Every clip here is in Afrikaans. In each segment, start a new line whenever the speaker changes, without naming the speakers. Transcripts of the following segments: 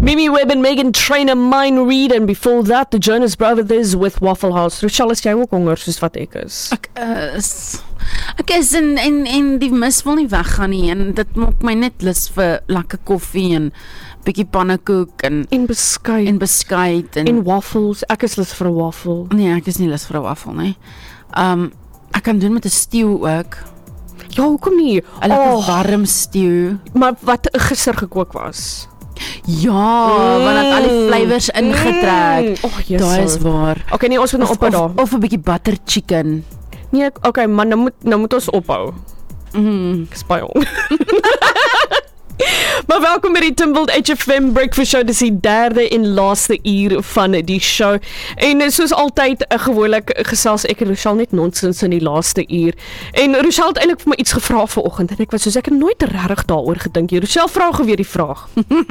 Mimi Webb and Megan Trainor, Mind Read, and before that, the Jonas Brothers with Waffle House. Rochelle, is jy ook honger soos wat ek is?
Ek is en die mis wil nie weggaan nie, en dit maak my net lus vir lekker koffie en bietjie pannekoek en beskuit
en waffles. Ek is lus vir 'n waffle.
Nee, ek is nie lus vir 'n waffle nie. Ek kan doen met 'n stew ook.
Ja, hoekom nie?
'n lekker warm stew.
Maar wat gister gekook was.
Ja, want het al die flavours ingetrek. Daar is waar.
Okay, nee, ons moet nou ophou daar.
Of 'n bietjie butter chicken.
Nee, okay, maar nou moet ons ophou. Ek is baie honger. Maar welkom by die Tumbled HFM Breakfast Show. Dis die derde en laaste uur van die show. En soos altyd, gewoonlik gesels ek en Rochelle net nonsens in die laaste uur. En Rochelle het eintlik vir my iets gevra vanoggend en ek was soos, ek het nooit regtig daaroor gedink. Rochelle, vra gou weer die vraag.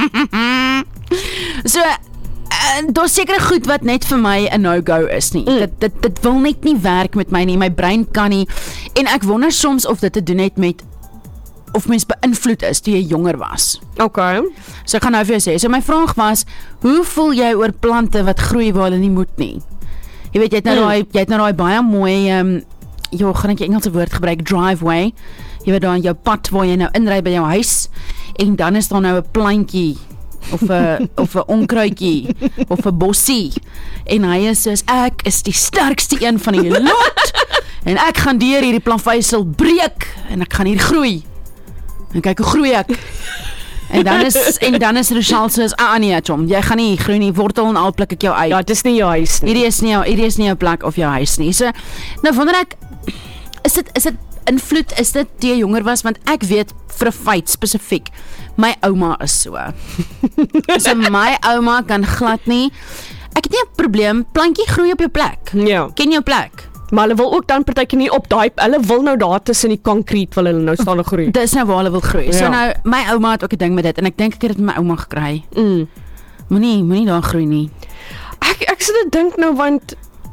So, daar's sekere goed wat net vir my 'n no-go is nie. Dit wil net nie werk met my nie. My brein kan nie. En ek wonder soms of dit te doen het met of mens beïnvloed is toe jy jonger was.
Okay.
So ek gaan nou vir jou sê. So my vraag was, hoe voel jy oor plante wat groei waar hulle nie moet nie? Jy weet, jy het nou daai baie mooi, gaan ek 'n Engelse woord gebruik, driveway. Jy weet daar in jou pad waar jy nou inry by jou huis, en dan is daar nou 'n plantjie, of 'n onkruidjie, of 'n bossie, en hy is soos, ek is die sterkste een van die lot, en ek gaan deur hierdie planveisel breek, en ek gaan hier groei. En kyk hoe groei ek. En dan is Rochelle soos, nee, Tom, jy gaan nie groei nie, wortel en al pluk ek jou uit.
Ja, dis nie jou huis nie.
Hierdie is nie jou plek of jou huis nie. So, nou wonder ek, is dit invloed, is dit toe jy jonger was, want ek weet vir 'n feit spesifiek, my ouma is so. So my ouma kan glad nie, ek het nie 'n probleem, plantjie groei op jou plek.
Ja.
Ken jou plek.
Maar hulle wil ook dan partykeer nie op daai, hulle wil nou daar tussen die konkreet wil hulle nou staan en groei.
Dis nou waar hulle wil groei.
Ja.
So nou, my ouma het ook 'n ding met dit, en ek dink ek het dit met my ouma gekry. Moenie daar groei nie.
Ek sit te dink nou, want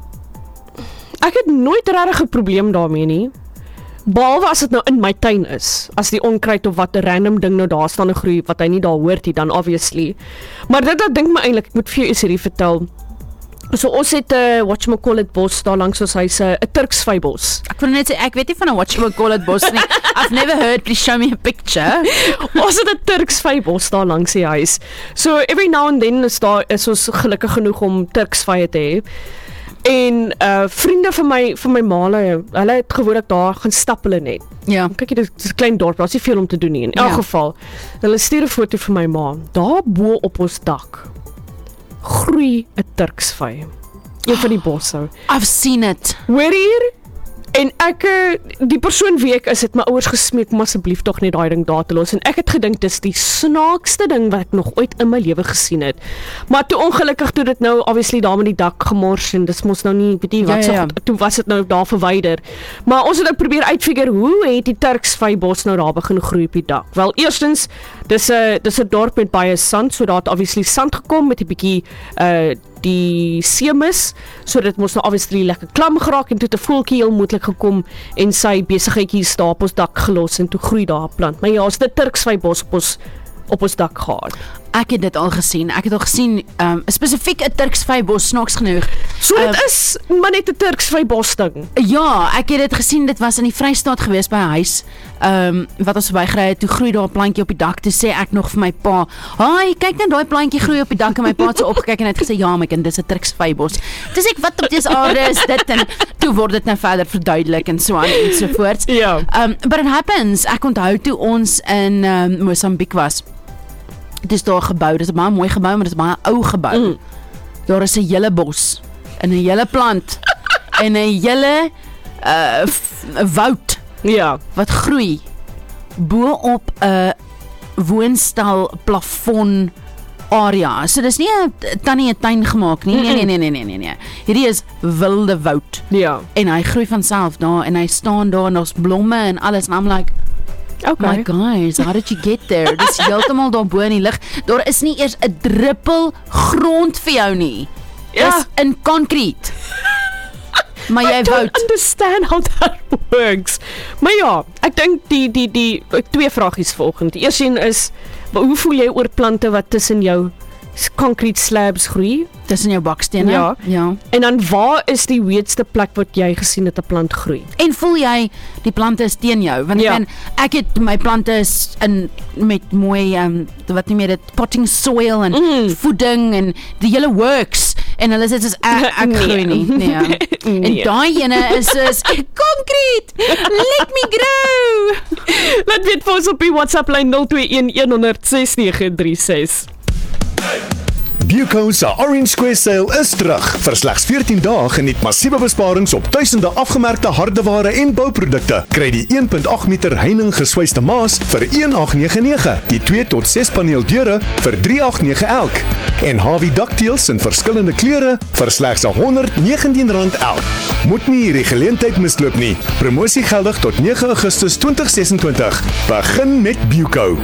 ek het nooit regtig 'n probleem daarmee nie. Behalwe as dit nou in my tuin is, as die onkruid of wat 'n random ding nou daar staan en groei, wat hy nie daar hoort nie, dan obviously. Maar dit dink my eintlik, ek moet vir jou iets hierdie vertel. So ons het 'n whatchamacallit bos daar langs ons huis, 'n Turksvybos.
Ek wil net sê, ek weet nie van 'n whatchamacallit bos nie. I've never heard, please show me a picture.
Ons het 'n Turksvybos daar langs die huis. So every now and then is ons gelukkig genoeg om Turksvye te hê. En vriende van my maale, hulle het gewoonlik daar gaan stap hulle net.
Ja.
Kyk jy, dit is 'n klein dorp, daar's nie veel om te doen nie. In elk geval, hulle stuur 'n foto vir my ma. Daar bo op ons dak groei 'n Turksvy. Een van die bosse.
I've seen it.
Hoor hier? En ek, die persoon wie ek is, het my ouers gesmeek om asseblief tog net daai ding daar te los. En ek het gedink, dis die snaakste ding wat ek nog ooit in my lewe gesien het. Maar toe ongelukkig toe dit nou, obviously daar met die dak gemors, en dis mos nou nie, weet jy wat, toe was dit nou daar verwyder. Maar ons het nou probeer uitfigure, hoe het die Turksvybos nou daar begin groei op die dak? Wel, eerstens, dis 'n dorp met baie sand, so daar het obviously sand gekom met 'n bietjie, die seemis, so dit moes nou obviously lekker klam geraak, en toe 'n voeltjie heel moeilik gekom en sy besigheidjies daar op ons dak gelos, en toe groei daar 'n plant. Maar ja, ons het 'n Turksvybos op ons dak gehad.
Ek het dit al gesien. Ek het al gesien, spesifiek 'n Turksvybos, snaaks genoeg.
So dit is maar net 'n Turksvybos ding.
Ja, ek het dit gesien, dit was in die Vrystaat gewees by 'n huis, wat ons verbygery het, toe groei daar 'n plantjie op die dak, toe sê ek nog vir my pa, "Haai, kyk net daai plantjie groei op die dak," en my pa het so opgekyk en het gesê, "Ja, my kind, dis 'n Turksvybos." Dis ek, wat op dis aarde is dit, en toe word dit nou verder verduidelik en so aan en so voort.
Ja.
But it happens, ek onthou toe ons in Mosambiek was. Dit is daar 'n gebou, dit is 'n baie mooi gebou, maar dit is 'n baie ou gebou. Daar is 'n hele bos, en 'n hele plant, en 'n hele woud, wat groei, bo op 'n woonstel plafon area. So dis nie 'n tannie 'n tuin gemaak nie. Nee. Hierdie is wilde woud.
Ja.
En hy groei van self daar, en hy staan daar, en daar's blomme en alles, en I'm like,
Okay.
My guys, how did you get there? Dis heeltemal daar bo in die lug. Daar is nie eers 'n druppel grond vir jou nie. Dis in konkreet. Maar jy
I don't understand how that works. Maar ja, ek dink die twee vragies volgend. Die eerste een is, hoe voel jy oor plante wat tussen jou concrete slabs groei.
Tussen jou bakstene.
Ja.
Ja.
En dan waar is die weirdste plek wat jy gesien het 'n plant groei?
En voel jy die plante is teen jou? Want
Ja.
ek het my plante is met mooi wat noem jy dit, potting soil en voeding en die hele works en hulle sê soos ek groei nie. Nee. En daai ene is concrete. Let me grow.
Laat weet vir ons op die WhatsApp lyn 0211106936.
Buco se Orange Square Sale is terug. Vir slegs 14 dae geniet massiewe besparings op duisende afgemerkte hardeware en bouprodukte. Kry die 1.8 meter heining geswyste maas vir R1899, die 2 tot 6 paneel deure vir R389 elk en Hawie dakteels in verskillende kleure vir slegs R119 elk. Moet nie hierdie geleentheid misloop nie. Promosie geldig tot 9 Augustus 2026. Begin met Buco.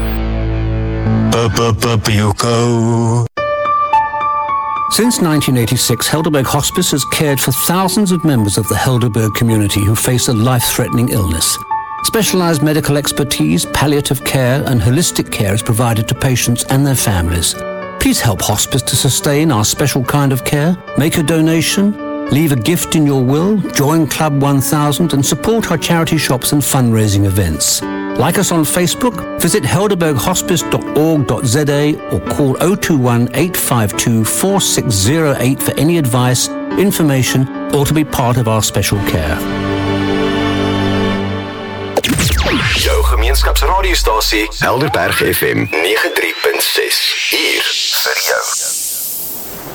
Buco. Since 1986, Helderberg Hospice has cared for thousands of members of the Helderberg community who face a life-threatening illness. Specialized medical expertise, palliative care, and holistic care is provided to patients and their families. Please help hospice to sustain our special kind of care. Make a donation, leave a gift in your will, join Club 1000, and support our charity shops and fundraising events. Like us on Facebook, visit helderberghospice.org.za or call 021 852 4608 for any advice, information, or to be part of our special care.
Jou gemeenskapsradiostasie Helderberg FM 93.6 hier vir jou.